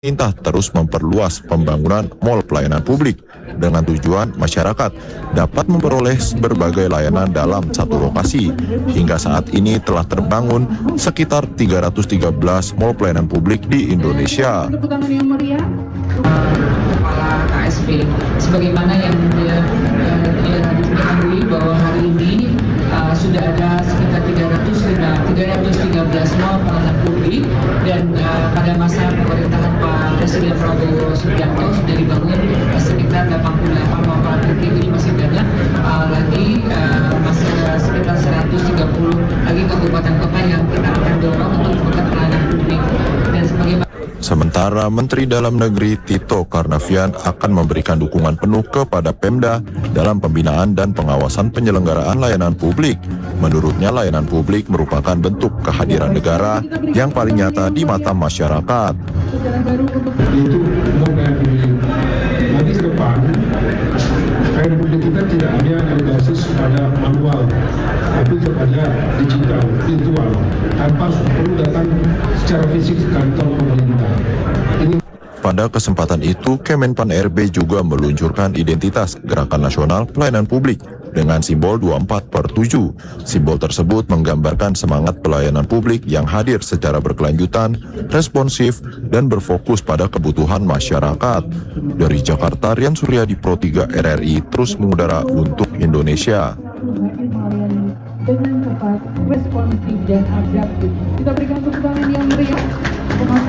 Pemerintah terus memperluas pembangunan mal pelayanan publik dengan tujuan masyarakat dapat memperoleh berbagai layanan dalam satu lokasi. Hingga saat ini telah terbangun sekitar 313 mal pelayanan publik di Indonesia. Kepala KSP, sebagaimana yang dia diketahui bahwa hari ini sudah ada sekitar 313 mal pelayanan publik dan pada masa pemerintahan Pak Presiden Prabowo Subianto sudah dibangun sekitar 88 mal pelayanan publik. Jadi masih banyak lagi masih ada sekitar 130 lagi kabupaten kota yang kita akan dorong untuk membuka pelayanan publik. Dan sebagaimana Sementara Menteri Dalam Negeri Tito Karnavian akan memberikan dukungan penuh kepada Pemda dalam pembinaan dan pengawasan penyelenggaraan layanan publik. Menurutnya layanan publik merupakan bentuk kehadiran negara yang paling nyata di mata masyarakat. Itu pelayanan publik. Nanti ke depan pelayanan publik kita tidak hanya berbasis pada manual, tapi kepada digital, virtual, tanpa perlu datang secara fisik ke kantor pemerintah. Pada kesempatan itu, Kemenpan RB juga meluncurkan identitas Gerakan Nasional Pelayanan Publik dengan simbol 24/7. Simbol tersebut menggambarkan semangat pelayanan publik yang hadir secara berkelanjutan, responsif, dan berfokus pada kebutuhan masyarakat. Dari Jakarta, Rian Suryadi, Pro 3 RRI, terus mengudara untuk Indonesia. Dengan cepat, responsif, dan adaptif. Kita berikan tepuk tangan yang meriah.